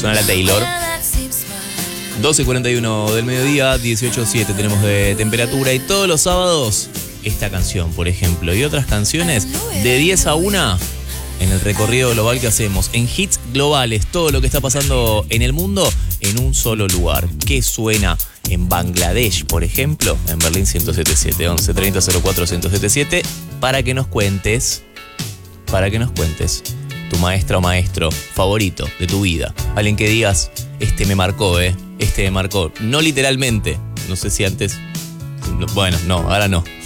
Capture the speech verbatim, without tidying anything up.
Suena la Taylor. doce cuarenta y uno del mediodía, dieciocho siete tenemos de temperatura. Y todos los sábados, esta canción, por ejemplo, y otras canciones de diez a una en el recorrido global que hacemos. En hits globales, todo lo que está pasando en el mundo en un solo lugar. ¿Qué suena en Bangladesh, por ejemplo? En Berlín ciento setenta y siete, once treinta cero cuatro ciento setenta y siete. Para que nos cuentes, para que nos cuentes tu maestra o maestro favorito de tu vida. Alguien que digas, este me marcó, eh. Este me marcó. No literalmente. No sé si antes. Bueno, no, ahora no.